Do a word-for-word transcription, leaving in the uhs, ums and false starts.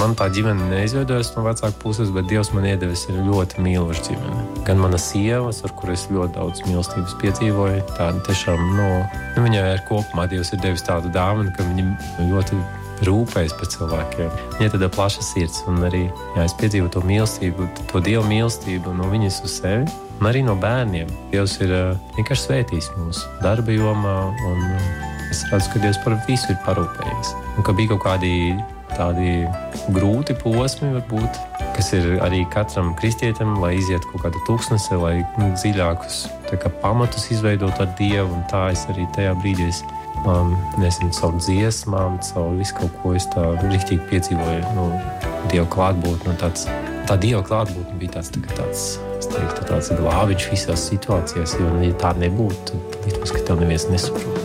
man tā ģimene neizveidojas no vecāku puses, bet Dievs man iedevis ir ļoti mīloša ģimene. Gan mana sievas, ar kuru es ļoti daudz mīlestības piedzīvoju, tāda tiešām, no, nu, viņai ir kopumā Dievs ir devis tādu dāvanu, ka viņa ļoti rūpējas par cilvēkiem. Viņai tāda plaša sirds, un arī, jā, es piedzīvoju to mīlestību, to Dievu mīlestību no viņas uz sevi, un arī no bērniem. Dievs ir uh, vienkārši svētījis mūsu darba jomā, un uh, es redzu, ka Dievs par visu ir parūpējies. Un ka bija kaut kādi tādi grūti posmi, varbūt, kas ir arī katram kristietim, lai iziet kaut kādu tūkstnesi, lai nu, dziļākus tā kā pamatus izveidot ar Dievu, un tā es arī tajā brīdī es Um, nezinu, savu dziesmām, savu visu kaut ko es tā riktīgi piedzīvoju, nu, Dieva klātbūtni, un tāds, tā Dieva klātbūtni bija tāds, tā, tāds, es teiktu, tāds glābiņš visās situācijās, jo, ja tā nebūtu, tad, tad, ka tev neviens nesaprot.